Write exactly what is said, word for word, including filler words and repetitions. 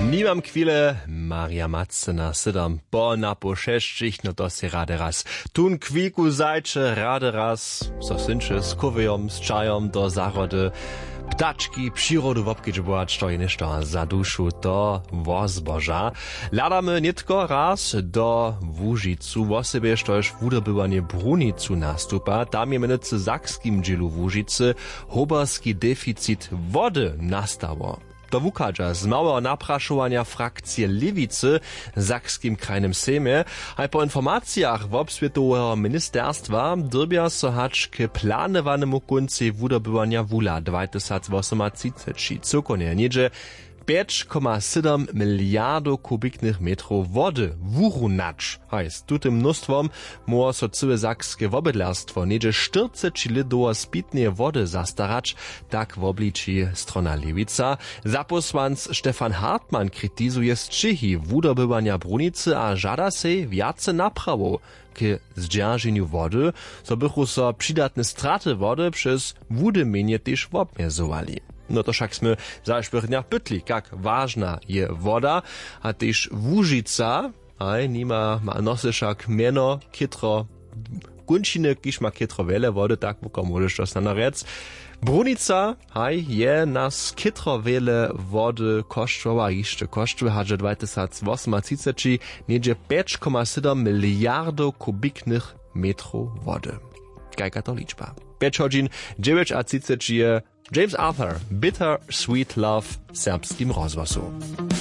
Nimam chwilę, Maria Matzena, sydam po na poszeszczich, no to si rady raz. Tun kwiku zajcze, rady raz, so synczy z kowyjom, z czajom do zarody. Ptaczki, przyrodu wopkieć byłać, to jest to za duszu, to wozboża. Ladamy nitko raz do Łużycu, w osobie, to już wudobywanie Brunicu nastupa. Tam je w zakskim dzielu Łużycy hoberski deficit wody nastało. To wukadża z małego napraszowania frakcje Lewicy w zakskim krajnym sejmie, a po informacjach w obswietowego ministerstwa drbia so hać k planowanemu końcu wudobywania wula dwa tysiące osiemnaście. Cokonie niedzie pięć przecinek siedem miliardów kubiknych metrów wody wurunacz. Hajs, tutym mnóstwom może so całe zakskie wobydlarstwo niedzie czterdzieści litrów spitnej wody zastarać, tak w obliczy strona Lewica. Zaposłanc Stefan Hartmann krytizuje z Čechy wudobywania Brunicy a żada se wiace naprawu k zdzierżeniu wody, so bychu so przydatne straty wody przez wudymienie też obmezowali. No to však sme zašpyrnia pytli, jak ważna je woda, a też Łużyca, aj nima ma nosy však mieno kitro gunčiny, kiž ma kitro wiele wody, tak wuko możesz to snano rec. Brunica, aj je nas kitro wiele wody kosztowa, jeszcze kosztuje, hadże dwa tysiące osiemnaście, niedzie pięć przecinek siedem miliardów kubiknych metrów wody. Jaka to liczba? pięć godzin, dziewięć a trzydzieść je James Arthur, Bitter Sweet Love, serbskim rozgłosu.